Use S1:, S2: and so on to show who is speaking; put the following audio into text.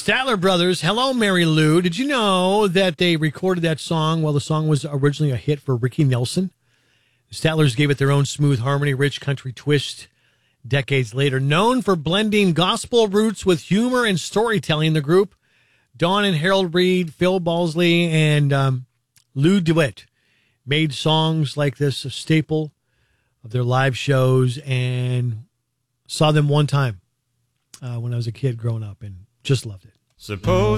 S1: Statler Brothers, Hello, Mary Lou. Did you know that they recorded that song while the song was originally a hit for Ricky Nelson? The Statlers gave it their own smooth harmony, rich country twist decades later. Known for blending gospel roots with humor and storytelling, the group, Don and Harold Reed, Phil Balsley, and Lou DeWitt, made songs like this a staple of their live shows, and saw them one time when I was a kid growing up and just loved it.
S2: Suppose